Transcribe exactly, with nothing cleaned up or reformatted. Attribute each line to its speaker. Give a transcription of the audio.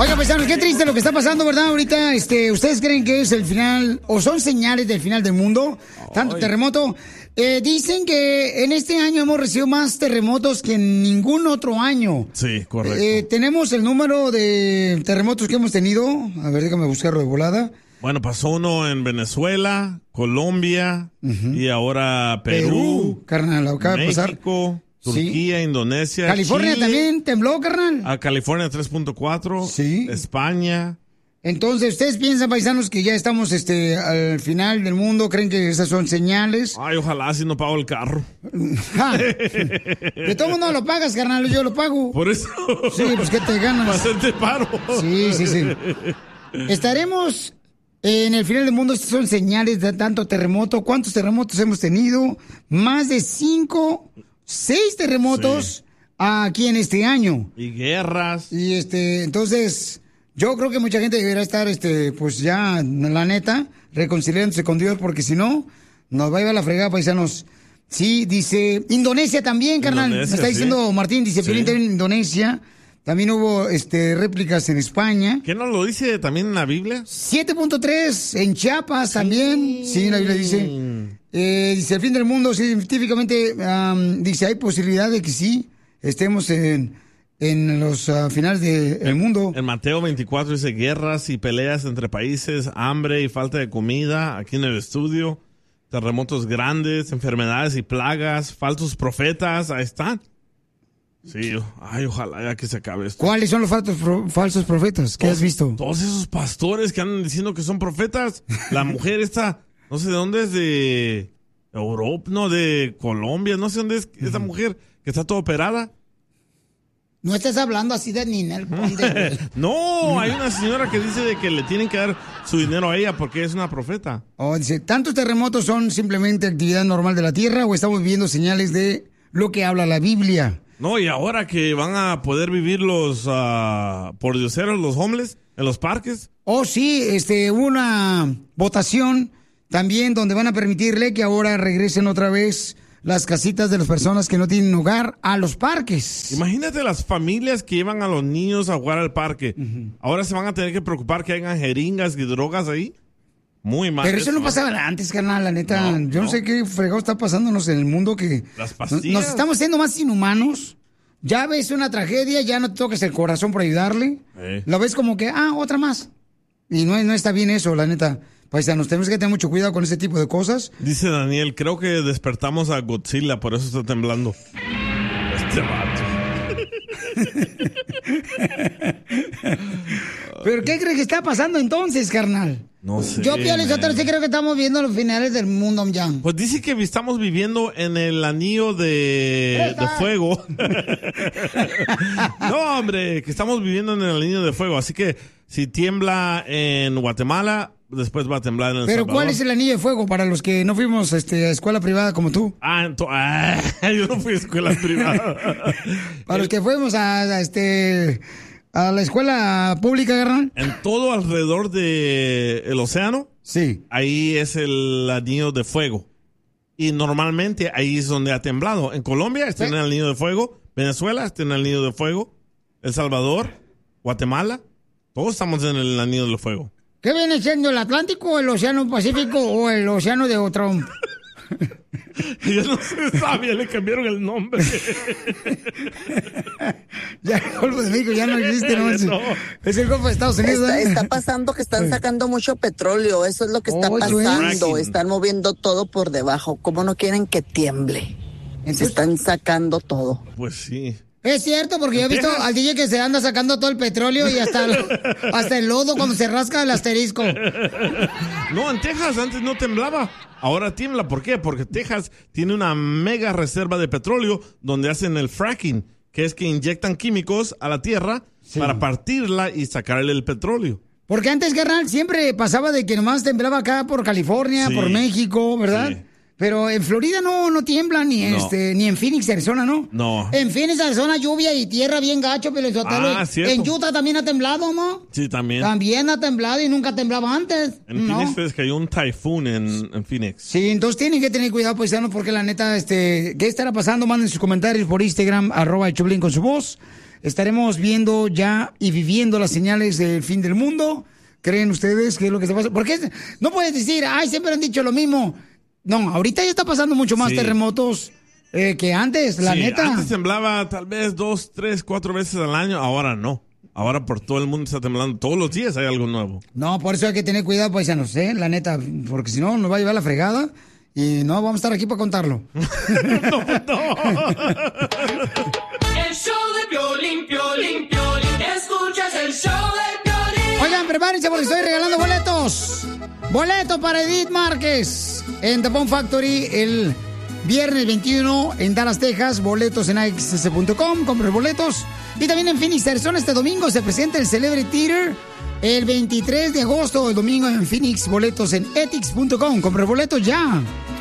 Speaker 1: Oiga, paisanos, qué triste lo que está pasando, ¿verdad? Ahorita, este, ¿ustedes creen que es el final o son señales del final del mundo? Tanto
Speaker 2: Ay.
Speaker 1: terremoto. Eh, dicen que en este año hemos recibido más terremotos que en ningún otro año.
Speaker 2: Sí, correcto.
Speaker 1: Eh, tenemos el número de terremotos que hemos tenido. A ver, déjame buscarlo de volada.
Speaker 2: Bueno, pasó uno en Venezuela, Colombia
Speaker 1: uh-huh.
Speaker 2: y ahora Perú,
Speaker 1: Perú carnal, acaba de pasar.
Speaker 2: México, Turquía, sí. Indonesia,
Speaker 1: California
Speaker 2: Chile,
Speaker 1: también tembló, carnal.
Speaker 2: A California tres punto cuatro,
Speaker 1: sí.
Speaker 2: España.
Speaker 1: Entonces, ¿ustedes piensan, paisanos, que ya estamos este al final del mundo? ¿Creen que esas son señales?
Speaker 2: Ay, ojalá si no pago el carro.
Speaker 1: Ja. De todo mundo lo pagas, carnal, yo lo pago.
Speaker 2: Por eso.
Speaker 1: Sí, pues ¿qué te ganas?
Speaker 2: Para hacerte paro.
Speaker 1: Sí, sí, sí. Estaremos en el final del mundo. Estas son señales de tanto terremoto. ¿Cuántos terremotos hemos tenido? Más de cinco, seis terremotos sí. aquí en este año.
Speaker 2: Y guerras.
Speaker 1: Y este, entonces... Yo creo que mucha gente debería estar, este, pues ya, la neta, reconciliándose con Dios, porque si no, nos va a ir a la fregada, paisanos. Sí, dice, Indonesia también, carnal.
Speaker 2: Indonesia,
Speaker 1: Me está diciendo
Speaker 2: sí.
Speaker 1: Martín, dice, sí. también en Indonesia. También hubo, este, réplicas en España.
Speaker 2: ¿Qué no lo dice también en la Biblia?
Speaker 1: siete punto tres en Chiapas también. Sí, sí la Biblia dice. Eh, dice, el fin del mundo, científicamente, um, dice, hay posibilidad de que sí estemos en... en los uh, finales del de mundo.
Speaker 2: En Mateo veinticuatro dice guerras y peleas entre países, hambre y falta de comida aquí en el estudio, terremotos grandes, enfermedades y plagas, falsos profetas, ahí están. Sí, ay, ojalá ya que se acabe esto.
Speaker 1: ¿Cuáles son los falsos, pro, falsos profetas? ¿Qué
Speaker 2: todos,
Speaker 1: has visto?
Speaker 2: Todos esos pastores que andan diciendo que son profetas. La mujer esta, no sé de dónde es, de Europa, no, de Colombia, no sé dónde es esta mujer que está toda operada.
Speaker 1: No estás hablando así de Ninel Conde.
Speaker 2: No, hay una señora que dice de que le tienen que dar su dinero a ella porque es una profeta.
Speaker 1: Oh, dice, ¿tantos terremotos son simplemente actividad normal de la Tierra o estamos viendo señales de lo que habla la Biblia?
Speaker 2: No, y ahora que van a poder vivir los uh, pordioseros, los homeless, en los parques.
Speaker 1: Oh, sí, este, una votación también donde van a permitirle que ahora regresen otra vez las casitas de las personas que no tienen hogar a los parques.
Speaker 2: Imagínate las familias que llevan a los niños a jugar al parque. Uh-huh. Ahora se van a tener que preocupar que hayan jeringas y drogas ahí. Muy mal.
Speaker 1: Pero eso no pasaba antes, carnal, la neta. No, Yo no, no sé qué fregado está pasándonos en el mundo que...
Speaker 2: Las pastillas.
Speaker 1: Nos estamos siendo más inhumanos. Ya ves una tragedia, ya no te toques el corazón por ayudarle. Eh. Lo ves como que, ah, otra más. Y no, no está bien eso, la neta. Paisanos, tenemos que tener mucho cuidado con ese tipo de cosas.
Speaker 2: Dice Daniel, creo que despertamos a Godzilla, por eso está temblando. Este vato.
Speaker 1: ¿Pero qué crees que está pasando entonces, carnal?
Speaker 2: No sé.
Speaker 1: Yo, Pio Lizotero, sí creo que estamos viendo los finales del mundo ya.
Speaker 2: Pues dice que estamos viviendo en el anillo de, de fuego. No, hombre, que estamos viviendo en el anillo de fuego. Así que si tiembla en Guatemala, después va a temblar en El
Speaker 1: Pero
Speaker 2: Salvador.
Speaker 1: ¿cuál es el anillo de fuego para los que no fuimos este, a escuela privada como tú?
Speaker 2: Ah, ento- ah yo no fui a escuela privada.
Speaker 1: Para los que fuimos a, a este a la escuela pública, carnal.
Speaker 2: En todo alrededor del el océano,
Speaker 1: sí,
Speaker 2: ahí es el anillo de fuego. Y normalmente ahí es donde ha temblado. En Colombia está en el anillo de fuego, Venezuela está en el anillo de fuego, El Salvador, Guatemala, todos estamos en el anillo de fuego.
Speaker 1: ¿Qué viene siendo, el Atlántico, el Océano Pacífico o el Océano de Trump?
Speaker 2: Ya no se sabía, le cambiaron el nombre.
Speaker 1: Ya el Golfo de México ya no existe, no, no. Es el Golfo de Estados Unidos.
Speaker 3: Está, está pasando que están sacando mucho petróleo, eso es lo que está
Speaker 1: oh,
Speaker 3: pasando, están moviendo todo por debajo, ¿cómo no quieren que tiemble? Se están sacando todo.
Speaker 2: Pues sí.
Speaker 1: Es cierto, porque yo he visto al D J que se anda sacando todo el petróleo y hasta el, hasta el lodo cuando se rasca el asterisco.
Speaker 2: No, en Texas antes no temblaba. Ahora tiembla. ¿Por qué? Porque Texas tiene una mega reserva de petróleo donde hacen el fracking, que es que inyectan químicos a la tierra sí. para partirla y sacarle el petróleo.
Speaker 1: Porque antes, carnal, siempre pasaba de que nomás temblaba acá por California, sí. por México, ¿verdad? Sí. Pero en Florida no, no tiembla, ni, no. este, ni en Phoenix, Arizona, ¿no?
Speaker 2: No.
Speaker 1: En Phoenix, Arizona, lluvia y tierra bien gacho, pero
Speaker 2: ah,
Speaker 1: en Utah también ha temblado, ¿no?
Speaker 2: Sí, también.
Speaker 1: También ha temblado y nunca temblaba antes.
Speaker 2: En
Speaker 1: no.
Speaker 2: Phoenix es que hay un typhoon en, en Phoenix.
Speaker 1: Sí, entonces tienen que tener cuidado, paisanos, porque la neta, este, ¿qué estará pasando? Manden sus comentarios por Instagram, arroba el Choplin con su voz. estaremos viendo ya y viviendo las señales del fin del mundo. ¿Creen ustedes que es lo que se pasa? Porque no puedes decir, ay, siempre han dicho lo mismo. No, ahorita ya está pasando mucho más sí. terremotos eh, que antes, la
Speaker 2: sí,
Speaker 1: neta.
Speaker 2: Antes temblaba tal vez dos, tres, cuatro veces al año, ahora no. Ahora por todo el mundo está temblando. Todos los días hay algo nuevo. No,
Speaker 1: por eso hay que tener cuidado, paisanos, ¿eh? La neta, porque si no nos va a llevar la fregada y no vamos a estar aquí para contarlo. no, no. El show de Piolín, Piolín, Piolín. Escuchas el show de Piolín. Oigan, prepárense porque estoy regalando boletos. Boletos para Edith Márquez en The Bomb Factory el viernes veintiuno en Dallas, Texas. Boletos en A X S punto com. Compre boletos. Y también en Phoenix, Arizona, este domingo se presenta el Celebrity Theater. El veintitrés de agosto, el domingo en Phoenix. Boletos en etix punto com. Compre boletos ya.